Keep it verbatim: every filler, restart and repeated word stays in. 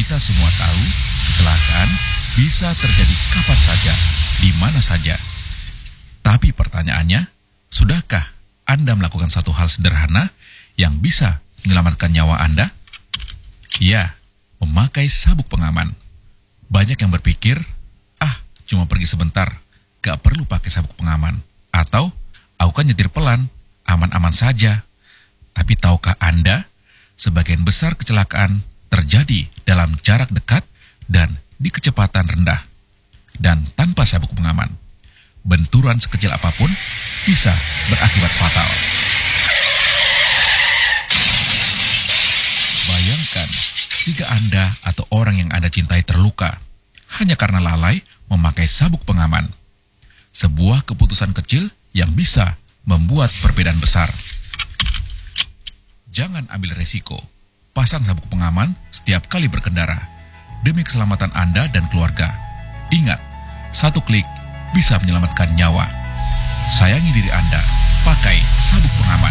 Kita semua tahu kecelakaan bisa terjadi kapan saja, di mana saja. Tapi pertanyaannya, sudahkah Anda melakukan satu hal sederhana yang bisa menyelamatkan nyawa Anda? Ya, memakai sabuk pengaman. Banyak yang berpikir, ah, cuma pergi sebentar, gak perlu pakai sabuk pengaman. Atau, aku kan nyetir pelan, aman-aman saja. Tapi tahukah Anda, sebagian besar kecelakaan terjadi dalam jarak dekat dan di kecepatan rendah, dan tanpa sabuk pengaman. Benturan sekecil apapun bisa berakibat fatal. Bayangkan jika Anda atau orang yang Anda cintai terluka hanya karena lalai memakai sabuk pengaman. Sebuah keputusan kecil yang bisa membuat perbedaan besar. Jangan ambil resiko. Pasang sabuk pengaman setiap kali berkendara demi keselamatan Anda dan keluarga. Ingat, satu klik bisa menyelamatkan nyawa. Sayangi diri Anda, pakai sabuk pengaman.